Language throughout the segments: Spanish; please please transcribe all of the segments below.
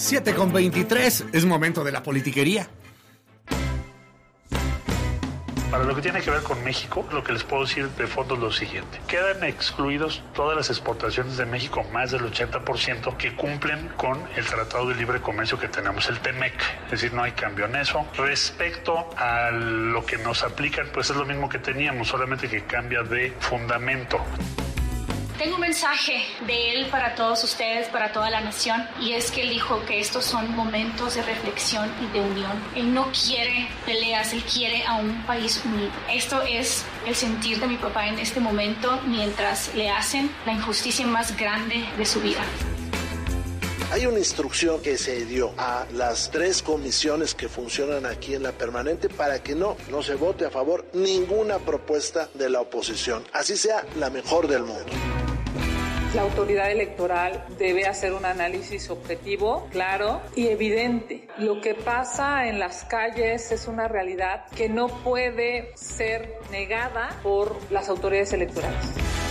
7:23, es momento de la politiquería. Para lo que tiene que ver con México, lo que les puedo decir de fondo es lo siguiente. Quedan excluidos todas las exportaciones de México, más del 80%, que cumplen con el Tratado de Libre Comercio que tenemos, el TEMEC. Es decir, no hay cambio en eso. Respecto a lo que nos aplican, pues es lo mismo que teníamos, solamente que cambia de fundamento. Tengo un mensaje de él para todos ustedes, para toda la nación, y es que él dijo que estos son momentos de reflexión y de unión. Él no quiere peleas, él quiere a un país unido. Esto es el sentir de mi papá en este momento mientras le hacen la injusticia más grande de su vida. Hay una instrucción que se dio a las 3 comisiones que funcionan aquí en la permanente para que no se vote a favor ninguna propuesta de la oposición, así sea la mejor del mundo. La autoridad electoral debe hacer un análisis objetivo, claro y evidente. Lo que pasa en las calles es una realidad que no puede ser negada por las autoridades electorales.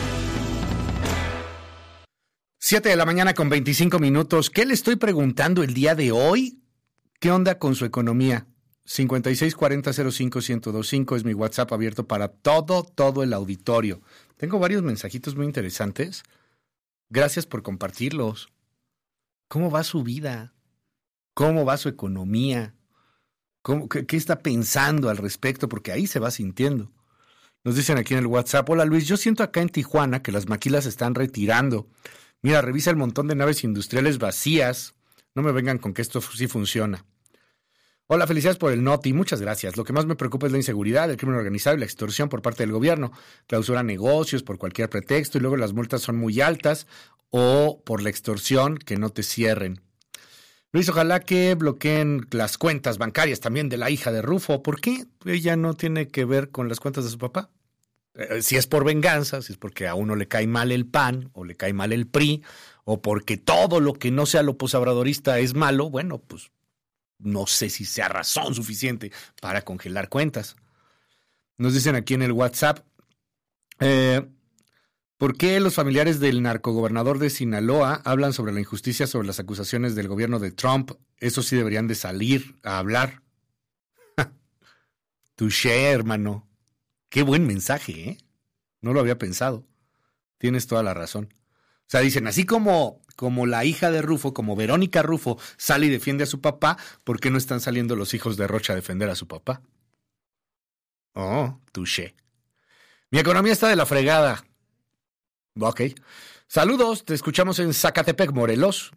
7:25 a.m. ¿Qué le estoy preguntando el día de hoy? ¿Qué onda con su economía? 5640-05-1025 es mi WhatsApp abierto para todo el auditorio. Tengo varios mensajitos muy interesantes. Gracias por compartirlos. ¿Cómo va su vida? ¿Cómo va su economía? ¿Qué está pensando al respecto? Porque ahí se va sintiendo. Nos dicen aquí en el WhatsApp: hola Luis, yo siento acá en Tijuana que las maquilas se están retirando. Mira, revisa el montón de naves industriales vacías. No me vengan con que esto sí funciona. Hola, felicidades por el Noti, muchas gracias. Lo que más me preocupa es la inseguridad, el crimen organizado y la extorsión por parte del gobierno. Clausura negocios por cualquier pretexto y luego las multas son muy altas, o por la extorsión que no te cierren. Luis, ojalá que bloqueen las cuentas bancarias también de la hija de Rufo. ¿Por qué? Ella no tiene que ver con las cuentas de su papá. Si es por venganza, si es porque a uno le cae mal el PAN o le cae mal el PRI, o porque todo lo que no sea lo posabradorista es malo, bueno, pues no sé si sea razón suficiente para congelar cuentas. Nos dicen aquí en el WhatsApp, ¿por qué los familiares del narcogobernador de Sinaloa hablan sobre la injusticia, sobre las acusaciones del gobierno de Trump? Eso sí deberían de salir a hablar. Touché, hermano. Qué buen mensaje, ¿eh? No lo había pensado. Tienes toda la razón. O sea, dicen, así como la hija de Rufo, como Verónica Rufo, sale y defiende a su papá, ¿por qué no están saliendo los hijos de Rocha a defender a su papá? Oh, touché. Mi economía está de la fregada. Ok. Saludos, te escuchamos en Zacatepec, Morelos.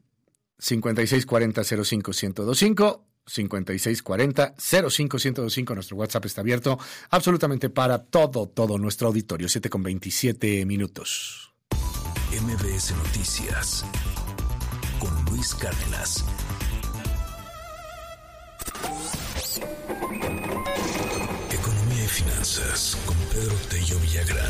5640-05-1025, 5640-05-1025. Nuestro WhatsApp está abierto absolutamente para todo nuestro auditorio. 7:27 minutos. MBS Noticias con Luis Cárdenas. Economía y finanzas con Pedro Tello Villagrán.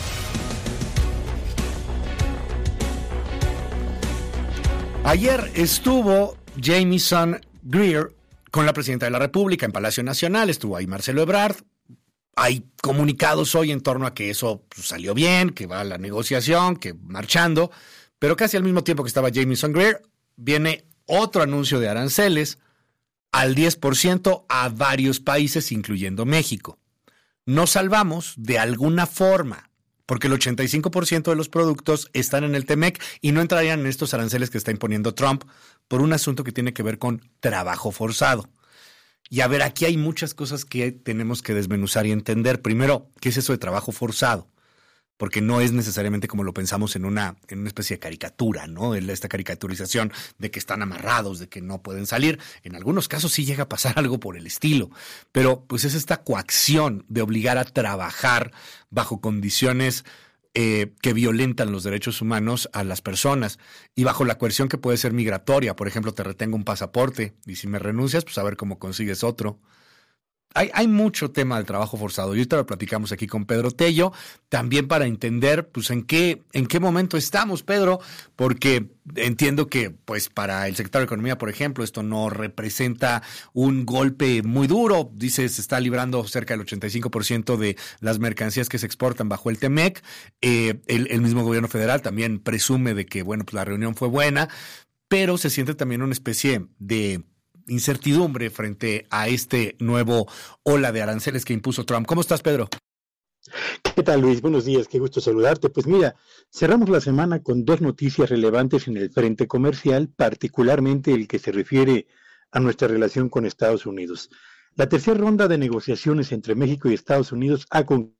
Ayer estuvo Jamieson Greer con la presidenta de la República en Palacio Nacional. Estuvo ahí Marcelo Ebrard. Hay comunicados hoy en torno a que eso salió bien, que va a la negociación, que marchando, pero casi al mismo tiempo que estaba Jamieson Greer, viene otro anuncio de aranceles al 10% a varios países, incluyendo México. Nos salvamos de alguna forma, porque el 85% de los productos están en el TEMEC y no entrarían en estos aranceles que está imponiendo Trump por un asunto que tiene que ver con trabajo forzado. Y a ver, aquí hay muchas cosas que tenemos que desmenuzar y entender. Primero, ¿qué es eso de trabajo forzado? Porque no es necesariamente como lo pensamos en una especie de caricatura, ¿no? Esta caricaturización de que están amarrados, de que no pueden salir. En algunos casos sí llega a pasar algo por el estilo. Pero pues es esta coacción de obligar a trabajar bajo condiciones que violentan los derechos humanos a las personas y bajo la coerción que puede ser migratoria. Por ejemplo, te retengo un pasaporte y si me renuncias, pues a ver cómo consigues otro. Hay mucho tema del trabajo forzado y ahorita lo platicamos aquí con Pedro Tello, también para entender pues en qué momento estamos, Pedro, porque entiendo que pues para el secretario de Economía, por ejemplo, esto no representa un golpe muy duro. Dice, se está librando cerca del 85% de las mercancías que se exportan bajo el TEMEC. El mismo gobierno federal también presume de que, bueno, pues la reunión fue buena. pero se siente también una especie de incertidumbre frente a este nuevo ola de aranceles que impuso Trump. ¿Cómo estás, Pedro? ¿Qué tal, Luis? Buenos días, qué gusto saludarte. Pues mira, cerramos la semana con dos noticias relevantes en el frente comercial, particularmente el que se refiere a nuestra relación con Estados Unidos. La tercera ronda de negociaciones entre México y Estados Unidos ha concluido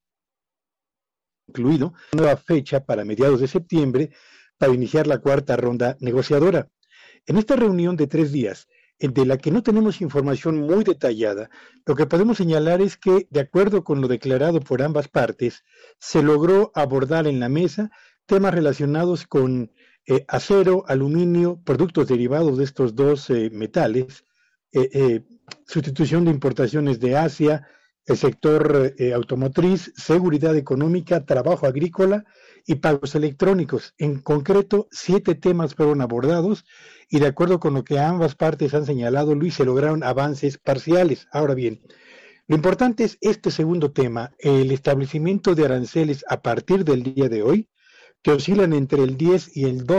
una nueva fecha para mediados de septiembre para iniciar la cuarta ronda negociadora. En esta reunión de 3 días, de la que no tenemos información muy detallada, lo que podemos señalar es que, de acuerdo con lo declarado por ambas partes, se logró abordar en la mesa temas relacionados con acero, aluminio, productos derivados de estos dos metales, sustitución de importaciones de Asia, el sector automotriz, seguridad económica, trabajo agrícola y pagos electrónicos. En concreto, 7 temas fueron abordados y de acuerdo con lo que ambas partes han señalado, Luis, se lograron avances parciales. Ahora bien, lo importante es este segundo tema, el establecimiento de aranceles a partir del día de hoy, que oscilan entre el 10 y el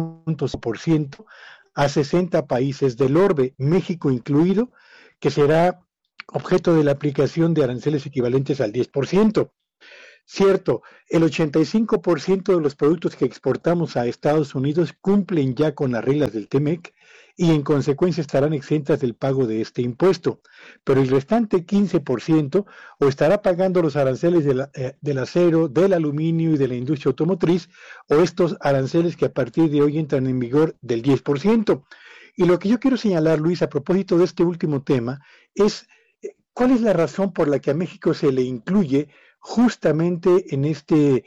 12% a 60 países del orbe, México incluido, que será objeto de la aplicación de aranceles equivalentes al 10%. Cierto, el 85% de los productos que exportamos a Estados Unidos cumplen ya con las reglas del TEMEC y en consecuencia estarán exentas del pago de este impuesto, pero el restante 15% o estará pagando los aranceles del acero, del aluminio y de la industria automotriz, o estos aranceles que a partir de hoy entran en vigor del 10%. Y lo que yo quiero señalar, Luis, a propósito de este último tema, es cuál es la razón por la que a México se le incluye justamente en este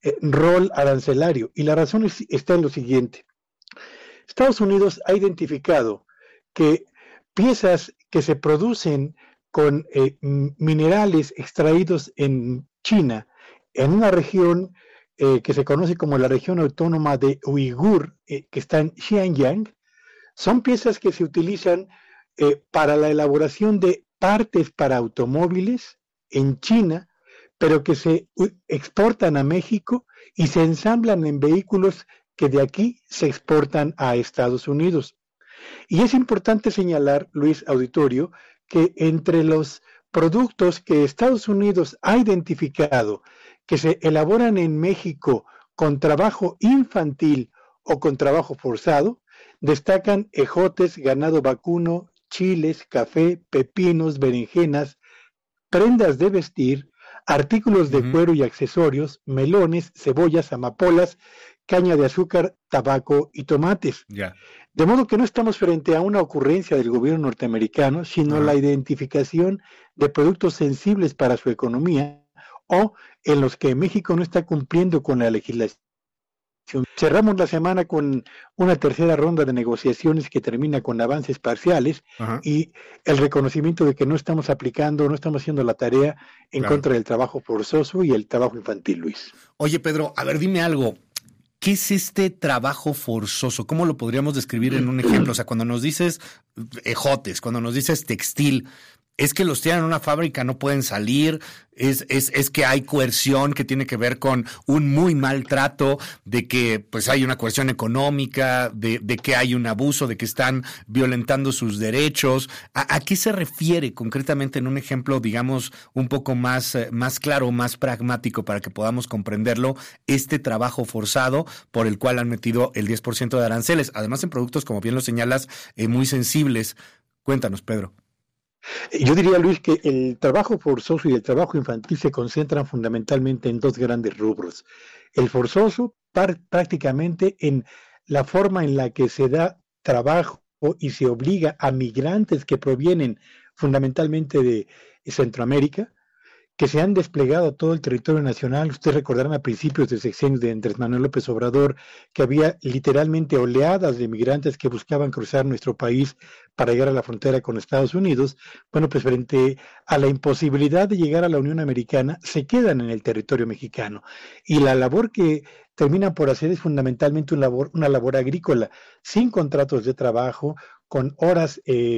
rol arancelario. Y la razón está en lo siguiente. Estados Unidos ha identificado que piezas que se producen con minerales extraídos en China, en una región que se conoce como la región autónoma de Uigur, que está en Xinjiang, son piezas que se utilizan para la elaboración de partes para automóviles en China, pero que se exportan a México y se ensamblan en vehículos que de aquí se exportan a Estados Unidos. Y es importante señalar, Luis Auditorio, que entre los productos que Estados Unidos ha identificado que se elaboran en México con trabajo infantil o con trabajo forzado, destacan ejotes, ganado vacuno, chiles, café, pepinos, berenjenas, prendas de vestir, artículos de cuero y accesorios, melones, cebollas, amapolas, caña de azúcar, tabaco y tomates. De modo que no estamos frente a una ocurrencia del gobierno norteamericano, sino la identificación de productos sensibles para su economía o en los que México no está cumpliendo con la legislación. Cerramos la semana con una tercera ronda de negociaciones que termina con avances parciales y el reconocimiento de que no estamos aplicando, no estamos haciendo la tarea en contra del trabajo forzoso y el trabajo infantil, Luis. Oye, Pedro, a ver, dime algo. ¿Qué es este trabajo forzoso? ¿Cómo lo podríamos describir en un ejemplo? O sea, cuando nos dices ejotes, cuando nos dices textil, ¿es que los tienen en una fábrica, no pueden salir? ¿Es que hay coerción que tiene que ver con un muy mal trato, de que pues hay una coerción económica, de que hay un abuso, de que están violentando sus derechos? ¿A qué se refiere concretamente en un ejemplo, digamos, un poco más claro, más pragmático para que podamos comprenderlo, este trabajo forzado por el cual han metido el 10% de aranceles? Además en productos, como bien lo señalas, muy sensibles. Cuéntanos, Pedro. Yo diría, Luis, que el trabajo forzoso y el trabajo infantil se concentran fundamentalmente en dos grandes rubros. El forzoso, prácticamente en la forma en la que se da trabajo y se obliga a migrantes que provienen fundamentalmente de Centroamérica, que se han desplegado a todo el territorio nacional. Ustedes recordarán a principios del sexenio de Andrés Manuel López Obrador que había literalmente oleadas de migrantes que buscaban cruzar nuestro país para llegar a la frontera con Estados Unidos. Bueno, pues frente a la imposibilidad de llegar a la Unión Americana, se quedan en el territorio mexicano. Y la labor que terminan por hacer es fundamentalmente una labor agrícola, sin contratos de trabajo, con horas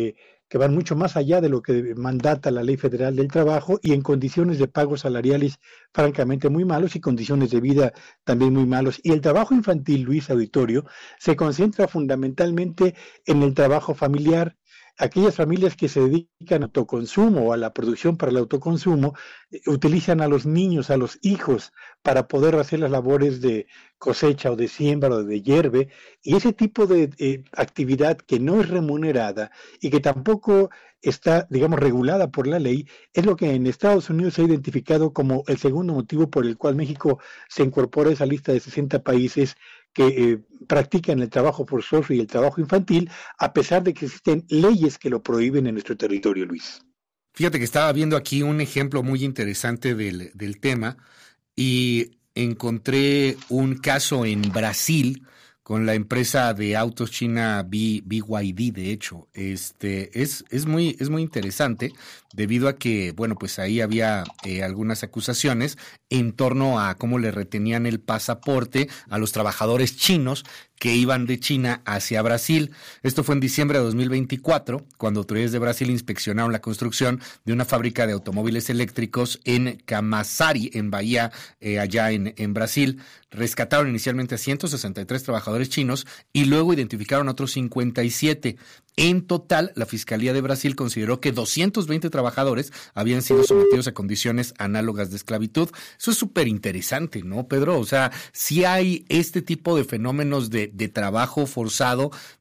que van mucho más allá de lo que mandata la Ley Federal del Trabajo y en condiciones de pagos salariales francamente muy malos y condiciones de vida también muy malos. Y el trabajo infantil, Luis Auditorio, se concentra fundamentalmente en el trabajo familiar. Aquellas familias que se dedican al autoconsumo o a la producción para el autoconsumo utilizan a los niños, a los hijos, para poder hacer las labores de cosecha o de siembra o de hierve, y ese tipo de actividad que no es remunerada y que tampoco está, digamos, regulada por la ley, es lo que en Estados Unidos se ha identificado como el segundo motivo por el cual México se incorpora a esa lista de 60 países que practican el trabajo forzoso y el trabajo infantil, a pesar de que existen leyes que lo prohíben en nuestro territorio, Luis. Fíjate que estaba viendo aquí un ejemplo muy interesante del tema y encontré un caso en Brasil con la empresa de autos china BYD, de hecho. Es muy interesante debido a que, bueno, pues ahí había algunas acusaciones en torno a cómo le retenían el pasaporte a los trabajadores chinos que iban de China hacia Brasil. Esto fue en diciembre de 2024, cuando autoridades de Brasil inspeccionaron la construcción de una fábrica de automóviles eléctricos en Camaçari, en Bahía, allá en Brasil. Rescataron inicialmente a 163 trabajadores chinos y luego identificaron a otros 57. En total, la Fiscalía de Brasil consideró que 220 trabajadores habían sido sometidos a condiciones análogas de esclavitud. Eso es súper interesante, ¿no, Pedro? O sea, sí hay este tipo de fenómenos de trabajo forzado